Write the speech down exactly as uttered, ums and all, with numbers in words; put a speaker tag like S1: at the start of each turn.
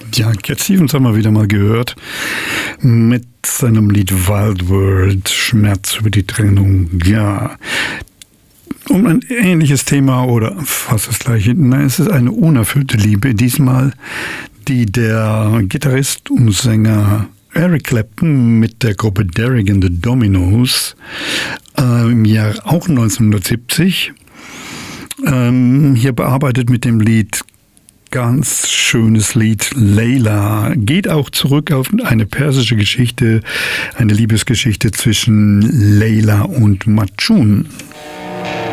S1: Ja, Cat Stevens haben wir wieder mal gehört mit seinem Lied Wild World, Schmerz über die Trennung. Ja, um ein ähnliches Thema oder fast das gleiche. Nein, es ist eine unerfüllte Liebe, diesmal die der Gitarrist und Sänger Eric Clapton mit der Gruppe Derek and the Dominos äh, im Jahr auch neunzehnhundertsiebzig ähm, hier bearbeitet mit dem Lied. Ganz schönes Lied, Layla. Geht auch zurück auf eine persische Geschichte, eine Liebesgeschichte zwischen Layla und Majnun.